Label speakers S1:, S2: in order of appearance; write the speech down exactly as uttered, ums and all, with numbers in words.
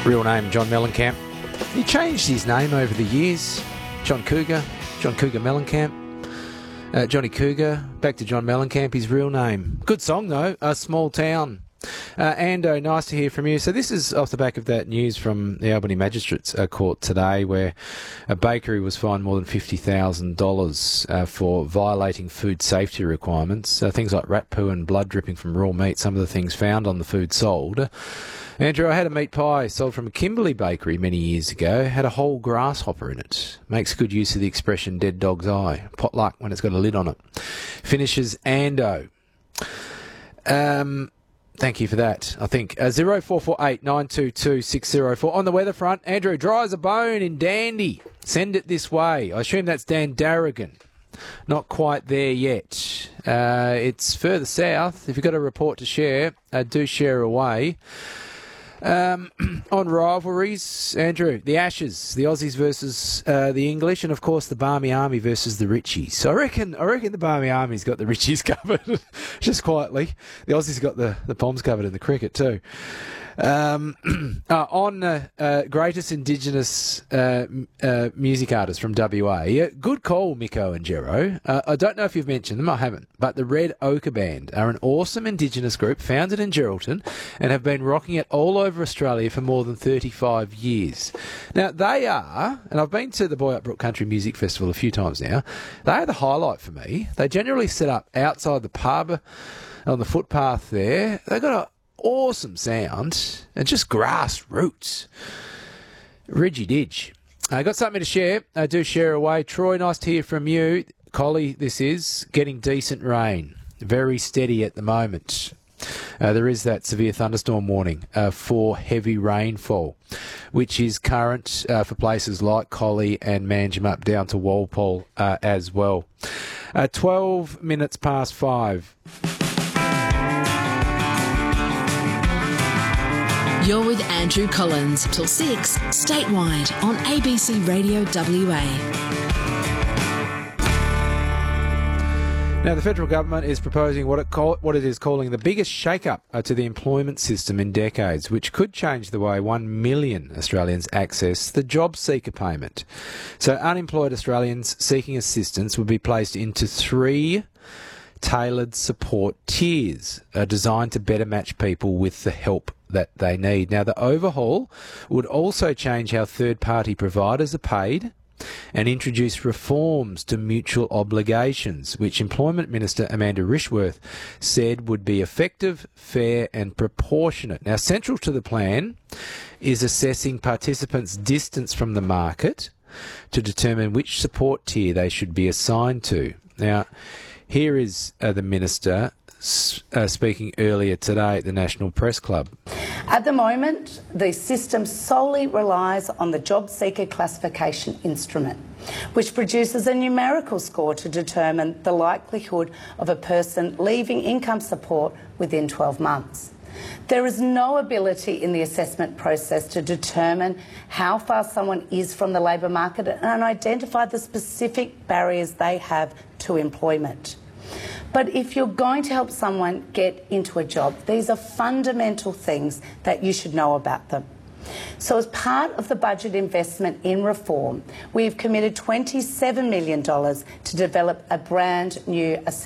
S1: Real name, John Mellencamp. He changed his name over the years. John Cougar, John Cougar Mellencamp. Uh, Johnny Cougar, back to John Mellencamp, his real name. Good song, though, A Small Town. Uh, Ando, nice to hear from you. So this is off the back of that news from the Albany Magistrates uh, Court today, where a bakery was fined more than fifty thousand dollars uh, for violating food safety requirements. Uh, things like rat poo and blood dripping from raw meat, some of the things found on the food sold. Andrew, I had a meat pie sold from a Kimberley bakery many years ago. Had a whole grasshopper in it. Makes good use of the expression dead dog's eye. Potluck when it's got a lid on it. Finishes Ando. Um... Thank you for that, I think. Uh, zero four four eight nine two two six zero four. On the weather front, Andrew, dry as a bone in Dandy. Send it this way. I assume that's Dan Darrigan. Not quite there yet. Uh, it's further south. If you've got a report to share, uh, do share away. Um, on rivalries, Andrew, the Ashes, the Aussies versus uh, the English, and of course the Barmy Army versus the Richies. So I reckon, I reckon the Barmy Army's got the Richies covered, just quietly. The Aussies got the the Poms covered in the cricket too. Um, uh, on uh, uh, greatest Indigenous uh, uh, music artist from W A. Yeah, good call, Miko and Jero. Uh, I don't know if you've mentioned them, I haven't, but the Red Ochre Band are an awesome Indigenous group founded in Geraldton and have been rocking it all over Australia for more than thirty-five years. Now, they are, and I've been to the Boy Up Brook Country Music Festival a few times now, they are the highlight for me. They generally set up outside the pub on the footpath there. They've got a awesome sound and just grassroots. Reggie Didge. I uh, got something to share. I uh, do share away. Troy, nice to hear from you. Collie, this is getting decent rain. Very steady at the moment. Uh, there is that severe thunderstorm warning uh, for heavy rainfall, which is current uh, for places like Collie and Manjimup down to Walpole uh, as well. Uh, twelve minutes past five.
S2: You're with Andrew Collins till six, statewide on A B C Radio W A.
S1: Now, the federal government is proposing what it call, what it is calling the biggest shake-up uh, to the employment system in decades, which could change the way one million Australians access the job seeker payment. So unemployed Australians seeking assistance would be placed into three tailored support tiers uh, designed to better match people with the help that they need. Now, the overhaul would also change how third-party providers are paid and introduce reforms to mutual obligations, which Employment Minister Amanda Rishworth said would be effective, fair and proportionate. Now, central to the plan is assessing participants' distance from the market to determine which support tier they should be assigned to. Now, here is uh, the Minister uh, speaking earlier today at the National Press Club.
S3: At the moment, the system solely relies on the job seeker classification instrument, which produces a numerical score to determine the likelihood of a person leaving income support within twelve months. There is no ability in the assessment process to determine how far someone is from the labour market and identify the specific barriers they have to employment. But if you're going to help someone get into a job, these are fundamental things that you should know about them. So as part of the budget investment in reform, we've committed twenty-seven million dollars to develop a brand new assessment